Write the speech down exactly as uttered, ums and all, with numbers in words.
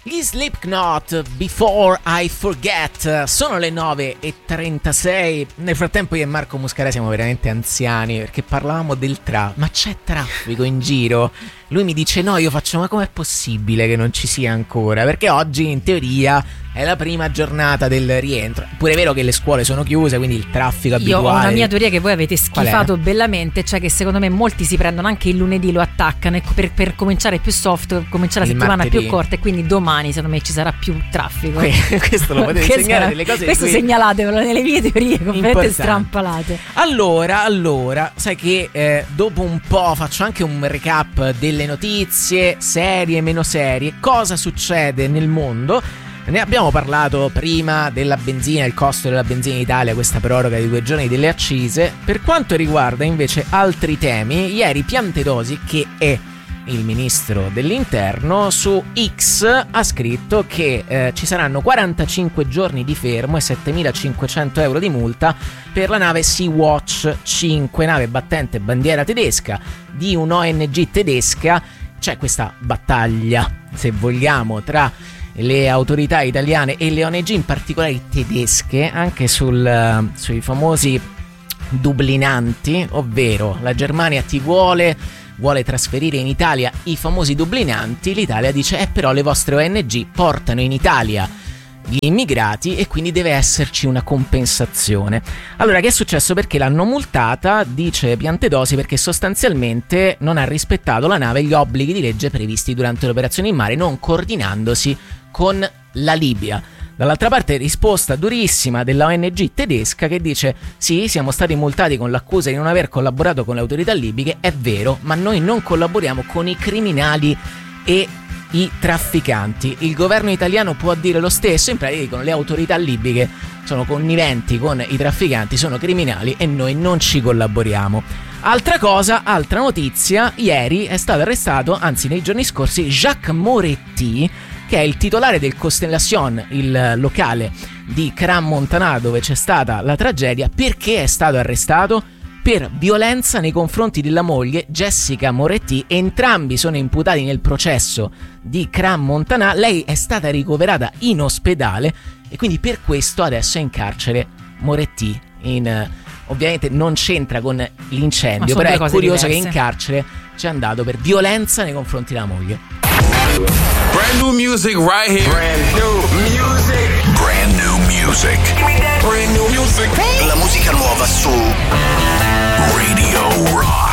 Gli Slipknot, Before I Forget. Sono le nove e trentasei. Nel frattempo io e Marco Muscara siamo veramente anziani, perché parlavamo del traffico. Ma c'è traffico in giro? Lui mi dice no, io faccio ma com'è possibile che non ci sia ancora? Perché oggi in teoria è la prima giornata del rientro. Pure è vero che le scuole sono chiuse, quindi il traffico abituale. Io ho una mia teoria che voi avete schifato bellamente, cioè che secondo me molti si prendono anche il lunedì, lo attaccano e per, per cominciare più soft, cominciare la Il settimana martedì. più corta, e quindi domani secondo me ci sarà più traffico. Questo lo potete segnalare delle cose. Questo cui... segnalatevelo nelle mie teorie completamente Importante. strampalate. Allora, allora, sai che eh, dopo un po' faccio anche un recap delle notizie, serie, meno serie, cosa succede nel mondo. Ne abbiamo parlato prima della benzina, il costo della benzina in Italia, questa proroga di due giorni delle accise. Per quanto riguarda invece altri temi, ieri Piantedosi, che è il ministro dell'interno, su X ha scritto che eh, ci saranno quarantacinque giorni di fermo e settemilacinquecento euro di multa per la nave Sea-Watch cinque, nave battente bandiera tedesca di un'O N G tedesca. C'è questa battaglia, se vogliamo, tra le autorità italiane e le O N G, in particolare tedesche, anche sul, sui famosi dublinanti, ovvero la Germania ti vuole vuole trasferire in Italia i famosi dublinanti. L'Italia dice eh però le vostre O N G portano in Italia gli immigrati e quindi deve esserci una compensazione. Allora, che è successo? Perché l'hanno multata, dice Piantedosi, perché sostanzialmente non ha rispettato la nave gli obblighi di legge previsti durante le operazioni in mare, non coordinandosi con la Libia. Dall'altra parte risposta durissima della O N G tedesca, che dice sì, siamo stati multati con l'accusa di non aver collaborato con le autorità libiche, è vero, ma noi non collaboriamo con i criminali e i trafficanti. Il governo italiano può dire lo stesso, in pratica dicono le autorità libiche sono conniventi con i trafficanti, sono criminali e noi non ci collaboriamo. Altra cosa, altra notizia, ieri è stato arrestato, anzi nei giorni scorsi, Jacques Moretti, che è il titolare del Constellation, il locale di Crans-Montana dove c'è stata la tragedia. Perché è stato arrestato? Per violenza nei confronti della moglie Jessica Moretti. Entrambi sono imputati nel processo di Crans-Montana. Lei è stata ricoverata in ospedale e quindi per questo adesso è in carcere Moretti. In, ovviamente non c'entra con l'incendio, però è curioso diverse. Che in carcere c'è andato per violenza nei confronti della moglie. Brand new music right here. Brand new music. Brand new music. Brand new music. La musica nuova su Radio Rock.